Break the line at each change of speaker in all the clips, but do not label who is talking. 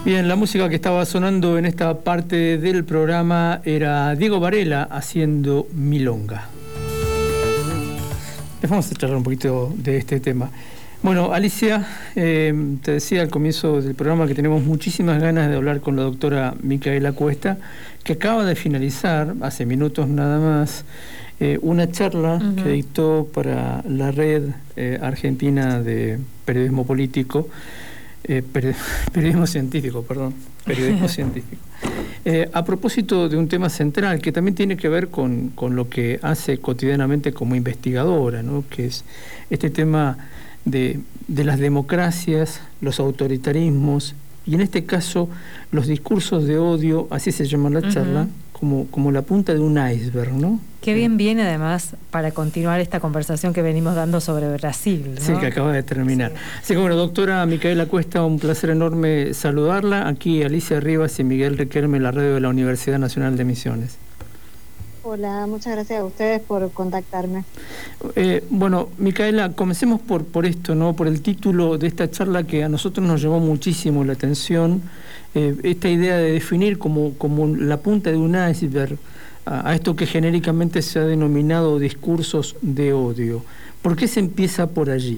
Bien, la música que estaba sonando en esta parte del programa era Diego Varela haciendo Milonga. Vamos a charlar un poquito de este tema. Bueno, Alicia, te decía al comienzo del programa que tenemos muchísimas ganas de hablar con la doctora Micaela Cuesta, que acaba de finalizar, hace minutos nada más, una charla que dictó para la Red Argentina de Periodismo Político, periodismo científico, a propósito de un tema central que también tiene que ver con lo que hace cotidianamente como investigadora, ¿no? Que es este tema de las democracias, los autoritarismos y en este caso los discursos de odio, así se llama la charla, como la punta de un iceberg, ¿no?
Qué bien viene además para continuar esta conversación que venimos dando sobre Brasil, ¿no?
Sí, que acaba de terminar.
Sí.
Así que bueno, doctora Micaela Cuesta, un placer enorme saludarla. Aquí Alicia Rivas y Miguel Riquelme, la radio de la Universidad Nacional de Misiones.
Hola, muchas gracias a ustedes por contactarme.
Bueno, Micaela, comencemos por esto, ¿no? Por el título de esta charla que a nosotros nos llamó muchísimo la atención, esta idea de definir como la punta de un iceberg a esto que genéricamente se ha denominado discursos de odio. ¿Por qué se empieza por allí?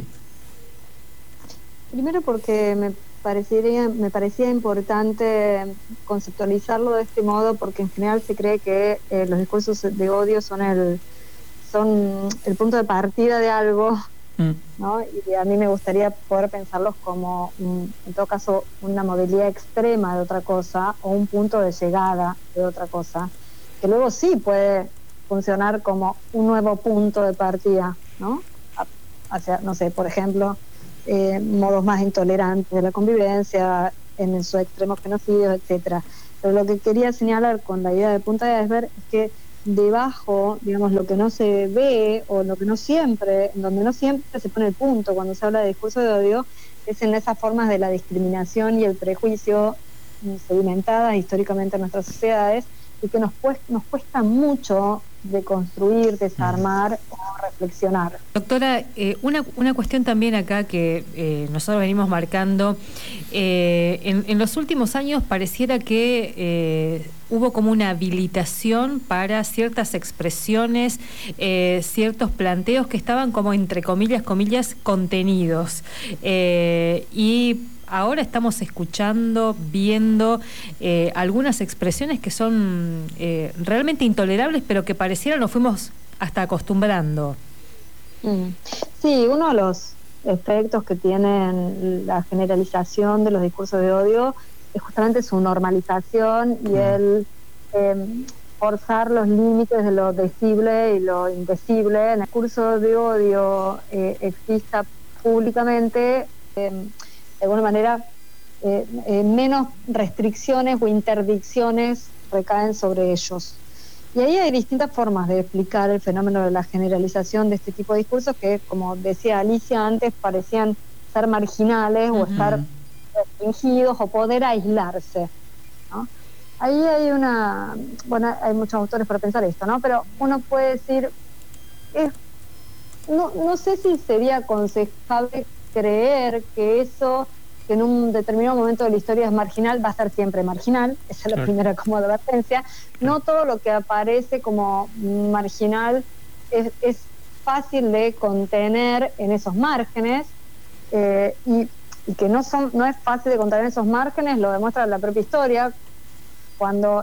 Primero porque me parecía importante conceptualizarlo de este modo, porque en general se cree que los discursos de odio son el punto de partida de algo, ¿no? Y a mí me gustaría poder pensarlos como, en todo caso, una modalidad extrema de otra cosa o un punto de llegada de otra cosa, que luego sí puede funcionar como un nuevo punto de partida, ¿no? Hacia, no sé, por ejemplo, modos más intolerantes de la convivencia, en su extremo genocidio, etcétera. Pero lo que quería señalar con la idea de punta de iceberg es que debajo, digamos, lo que no se ve o lo que no siempre, en donde no siempre se pone el punto cuando se habla de discurso de odio, es en esas formas de la discriminación y el prejuicio sedimentadas históricamente en nuestras sociedades y que nos cuesta mucho de construir, desarmar o reflexionar.
Doctora, una cuestión también acá que nosotros venimos marcando, en los últimos años pareciera que hubo como una habilitación para ciertas expresiones, ciertos planteos que estaban como entre comillas, contenidos. Y ahora estamos escuchando, viendo algunas expresiones que son realmente intolerables, pero que pareciera nos fuimos hasta acostumbrando.
Sí, uno de los efectos que tiene la generalización de los discursos de odio es justamente su normalización y el forzar los límites de lo decible y lo indecible. En el discurso de odio exista públicamente, de alguna manera, menos restricciones o interdicciones recaen sobre ellos. Y ahí hay distintas formas de explicar el fenómeno de la generalización de este tipo de discursos que, como decía Alicia antes, parecían ser marginales o estar restringidos o poder aislarse, ¿no? Ahí hay hay muchos autores para pensar esto, ¿no? Pero uno puede decir, no sé si sería aconsejable creer que eso que en un determinado momento de la historia es marginal, va a ser siempre marginal. Esa es la primera como advertencia. No todo lo que aparece como marginal es fácil de contener en esos márgenes, y que no es fácil de contener en esos márgenes, lo demuestra la propia historia, cuando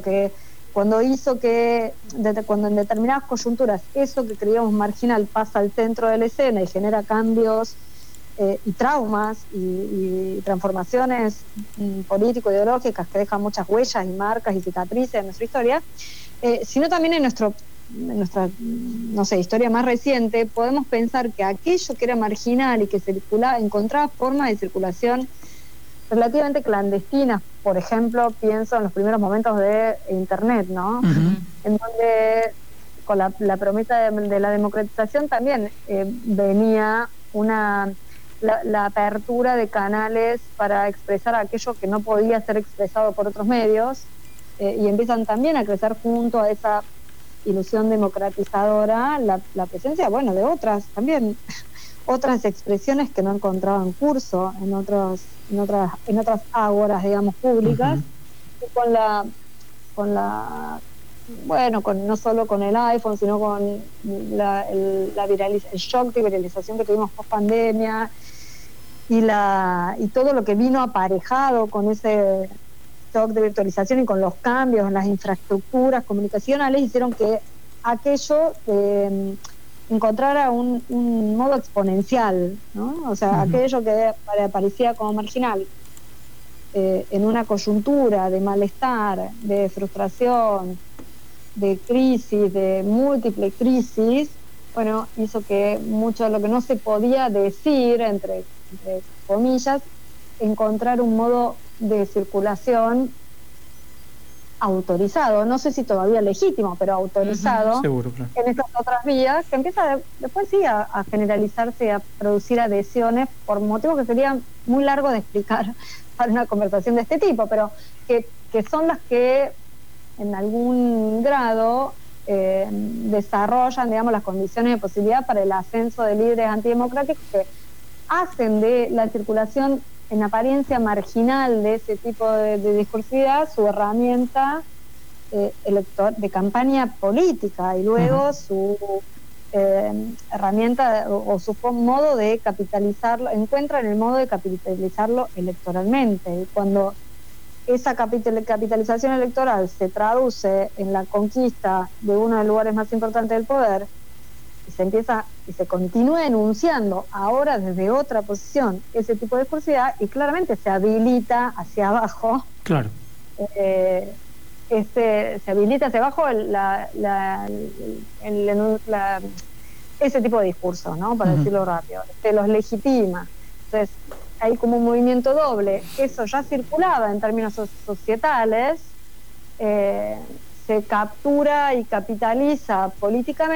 en determinadas coyunturas eso que creíamos marginal pasa al centro de la escena y genera cambios y traumas y transformaciones político-ideológicas que dejan muchas huellas y marcas y cicatrices en nuestra historia, sino también en nuestra, no sé, historia más reciente, podemos pensar que aquello que era marginal y que encontraba formas de circulación relativamente clandestinas, por ejemplo, pienso en los primeros momentos de Internet, ¿no? En donde con la promesa de la democratización también venía la apertura de canales para expresar aquello que no podía ser expresado por otros medios, y empiezan también a crecer junto a esa ilusión democratizadora la presencia, de otras también otras expresiones que no encontraban curso en otras ágoras, digamos, públicas, y no solo con el iPhone, sino con el shock de viralización que tuvimos post pandemia y todo lo que vino aparejado con ese shock de virtualización y con los cambios en las infraestructuras comunicacionales, hicieron que aquello encontrara un modo exponencial, ¿no? O sea, aquello que parecía como marginal, en una coyuntura de malestar, de frustración, de crisis, de múltiples crisis, bueno, hizo que mucho de lo que no se podía decir, entre comillas, encontrar un modo de circulación autorizado, no sé si todavía legítimo, pero autorizado,
seguro, claro,
en estas otras vías, que empieza después sí a generalizarse y a producir adhesiones por motivos que sería muy largo de explicar para una conversación de este tipo, pero que son las que en algún grado desarrollan, digamos, las condiciones de posibilidad para el ascenso de líderes antidemocráticos que hacen de la circulación en apariencia marginal de ese tipo de discursividad su herramienta de campaña política y luego su herramienta o su modo de capitalizarlo, encuentran el modo de capitalizarlo electoralmente. Y cuando esa capitalización electoral se traduce en la conquista de uno de los lugares más importantes del poder, y se continúa enunciando ahora desde otra posición ese tipo de discursividad, y claramente se habilita hacia abajo,
claro,
se habilita hacia abajo ese tipo de discurso, ¿no? Para decirlo rápido, se los legitima. Entonces hay como un movimiento doble. Eso ya circulaba en términos societales, se captura y capitaliza políticamente